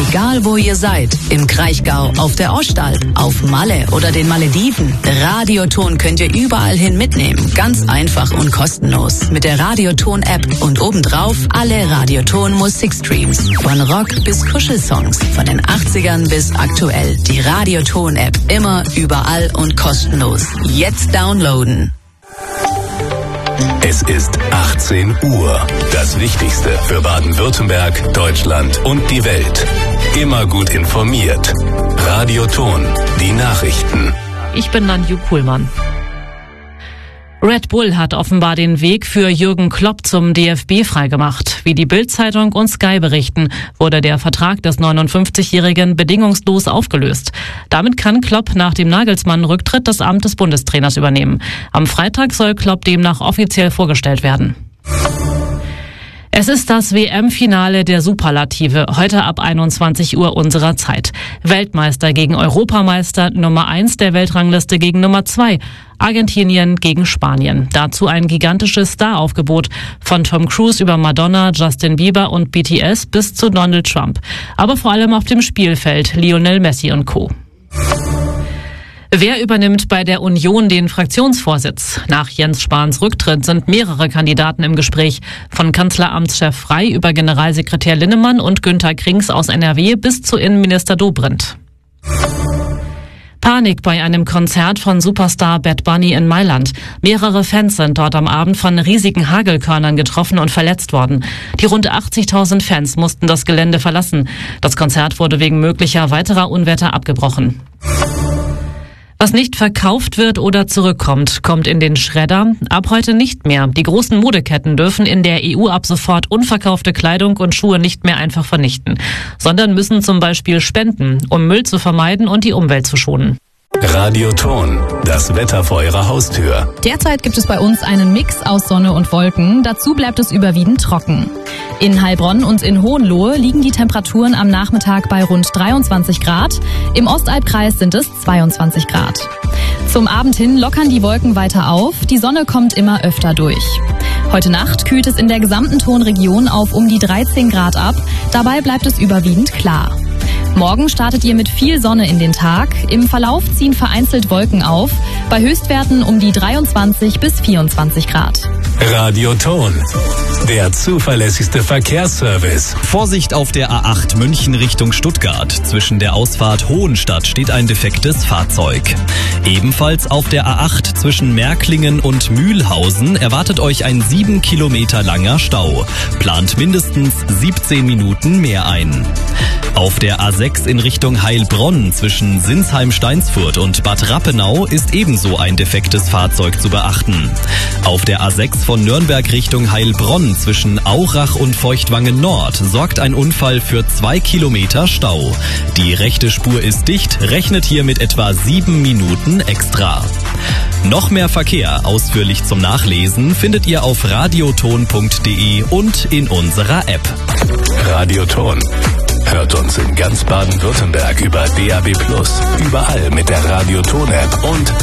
Egal wo ihr seid, im Kraichgau, auf der Ostalb, auf Malle oder den Malediven, Radioton könnt ihr überall hin mitnehmen. Ganz einfach und kostenlos. Mit der Radioton-App und obendrauf alle Radioton-Musikstreams. Von Rock bis Kuschelsongs, von den 80ern bis aktuell. Die Radioton-App immer, überall und kostenlos. Jetzt downloaden. Es ist 18 Uhr. Das Wichtigste für Baden-Württemberg, Deutschland und die Welt. Immer gut informiert. Radioton, die Nachrichten. Ich bin Nanju Kuhlmann. Red Bull hat offenbar den Weg für Jürgen Klopp zum DFB freigemacht. Wie die Bild-Zeitung und Sky berichten, wurde der Vertrag des 59-Jährigen bedingungslos aufgelöst. Damit kann Klopp nach dem Nagelsmann-Rücktritt das Amt des Bundestrainers übernehmen. Am Freitag soll Klopp demnach offiziell vorgestellt werden. Es ist das WM-Finale der Superlative, heute ab 21 Uhr unserer Zeit. Weltmeister gegen Europameister, Nummer 1 der Weltrangliste gegen Nummer 2. Argentinien gegen Spanien. Dazu ein gigantisches Staraufgebot von Tom Cruise über Madonna, Justin Bieber und BTS bis zu Donald Trump. Aber vor allem auf dem Spielfeld Lionel Messi und Co. Wer übernimmt bei der Union den Fraktionsvorsitz? Nach Jens Spahns Rücktritt sind mehrere Kandidaten im Gespräch. Von Kanzleramtschef Frey über Generalsekretär Linnemann und Günther Krings aus NRW bis zu Innenminister Dobrindt. Panik bei einem Konzert von Superstar Bad Bunny in Mailand. Mehrere Fans sind dort am Abend von riesigen Hagelkörnern getroffen und verletzt worden. Die rund 80.000 Fans mussten das Gelände verlassen. Das Konzert wurde wegen möglicher weiterer Unwetter abgebrochen. Was nicht verkauft wird oder zurückkommt, kommt in den Schredder. Ab heute nicht mehr. Die großen Modeketten dürfen in der EU ab sofort unverkaufte Kleidung und Schuhe nicht mehr einfach vernichten, sondern müssen zum Beispiel spenden, um Müll zu vermeiden und die Umwelt zu schonen. Radioton, das Wetter vor Ihrer Haustür. Derzeit gibt es bei uns einen Mix aus Sonne und Wolken. Dazu bleibt es überwiegend trocken. In Heilbronn und in Hohenlohe liegen die Temperaturen am Nachmittag bei rund 23 Grad. Im Ostalbkreis sind es 22 Grad. Zum Abend hin lockern die Wolken weiter auf. Die Sonne kommt immer öfter durch. Heute Nacht kühlt es in der gesamten Tonregion auf um die 13 Grad ab. Dabei bleibt es überwiegend klar. Morgen startet ihr mit viel Sonne in den Tag. Im Verlauf ziehen vereinzelt Wolken auf. Bei Höchstwerten um die 23 bis 24 Grad. Radioton, der zuverlässigste Verkehrsservice. Vorsicht auf der A8 München Richtung Stuttgart. Zwischen der Ausfahrt Hohenstadt steht ein defektes Fahrzeug. Ebenfalls auf der A8 zwischen Märklingen und Mühlhausen erwartet euch ein 7 Kilometer langer Stau. Plant mindestens 17 Minuten mehr ein. Auf der A6 in Richtung Heilbronn zwischen Sinsheim-Steinsfurt und Bad Rappenau ist ebenso ein defektes Fahrzeug zu beachten. Auf der A6 von Nürnberg Richtung Heilbronn zwischen Aurach und Feuchtwangen Nord sorgt ein Unfall für 2 Kilometer Stau. Die rechte Spur ist dicht, rechnet hier mit etwa 7 Minuten extra. Noch mehr Verkehr ausführlich zum Nachlesen findet ihr auf radioton.de und in unserer App. Radioton. Hört uns in ganz Baden-Württemberg über DAB+, überall mit der Radioton-App und